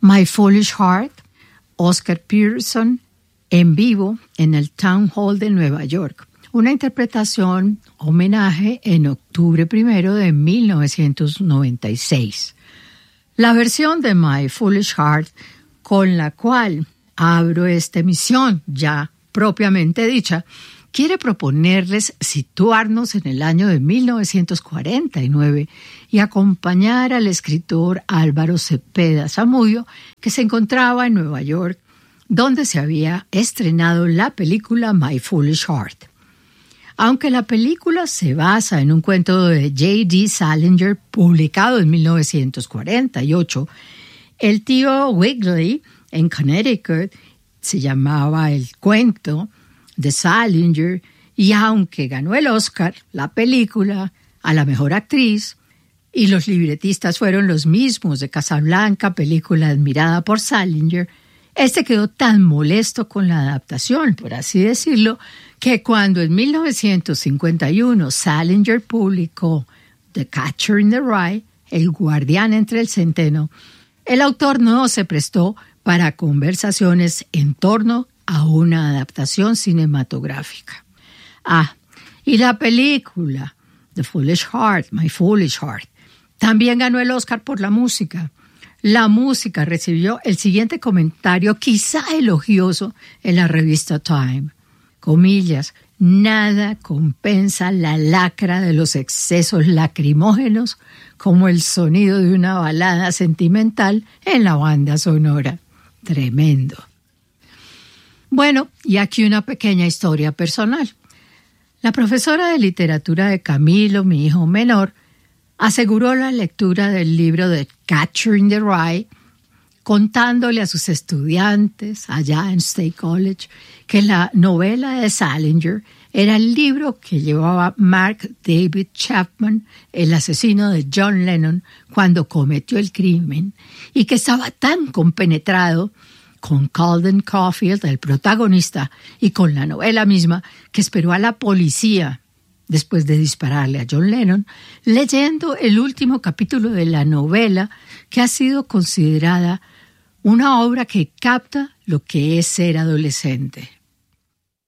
My Foolish Heart, Oscar Peterson, en vivo en el Town Hall de Nueva York. Una interpretación homenaje en octubre 1 de 1996. La versión de My Foolish Heart con la cual abro esta emisión ya propiamente dicha, quiere proponerles situarnos en el año de 1949 y acompañar al escritor Álvaro Cepeda Zamudio, que se encontraba en Nueva York, donde se había estrenado la película My Foolish Heart. Aunque la película se basa en un cuento de J.D. Salinger publicado en 1948, el tío Wiggly en Connecticut se llamaba el cuento de Salinger, y aunque ganó el Oscar, la película, a la mejor actriz, y los libretistas fueron los mismos de Casablanca, película admirada por Salinger, este quedó tan molesto con la adaptación, por así decirlo, que cuando en 1951 Salinger publicó The Catcher in the Rye, El guardián entre el centeno, el autor no se prestó para conversaciones en torno a una adaptación cinematográfica. Y la película The Foolish Heart, My Foolish Heart, también ganó el Oscar por la música. La música recibió el siguiente comentario, quizá elogioso, en la revista Time. Comillas, nada compensa la lacra de los excesos lacrimógenos como el sonido de una balada sentimental en la banda sonora. Tremendo. Bueno, y aquí una pequeña historia personal. La profesora de literatura de Camilo, mi hijo menor, aseguró la lectura del libro de Catcher in the Rye, contándole a sus estudiantes allá en State College que la novela de Salinger era el libro que llevaba Mark David Chapman, el asesino de John Lennon, cuando cometió el crimen, y que estaba tan compenetrado con Calden Caulfield, el protagonista, y con la novela misma, que esperó a la policía después de dispararle a John Lennon, leyendo el último capítulo de la novela, que ha sido considerada una obra que capta lo que es ser adolescente.